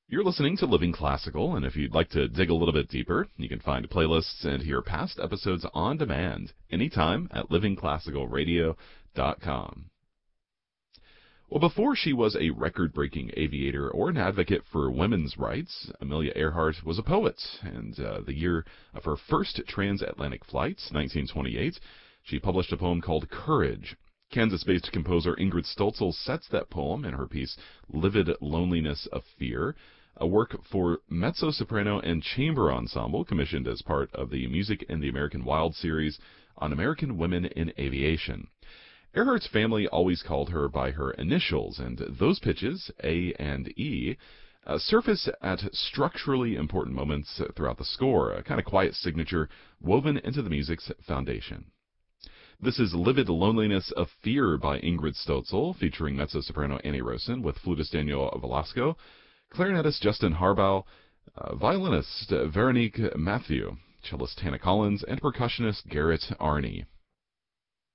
You're listening to Living Classical, and if you'd like to dig a little bit deeper, you can find playlists and hear past episodes on demand anytime at livingclassicalradio.com. Well, before she was a record-breaking aviator or an advocate for women's rights, Amelia Earhart was a poet, and the year of her first transatlantic flight, 1928, she published a poem called Courage. Kansas-based composer Ingrid Stoltzel sets that poem in her piece Livid Loneliness of Fear, a work for mezzo-soprano and chamber ensemble commissioned as part of the Music in the American Wild series on American women in aviation. Earhart's family always called her by her initials, and those pitches, A and E, surface at structurally important moments throughout the score, a kind of quiet signature woven into the music's foundation. This is Livid Loneliness of Fear by Ingrid Stoltzel, featuring mezzo-soprano Annie Rosen with flutist Daniel Velasco, clarinetist Justin Harbaugh, violinist Veronique Mathieu, cellist Hannah Collins, and percussionist Garrett Arney.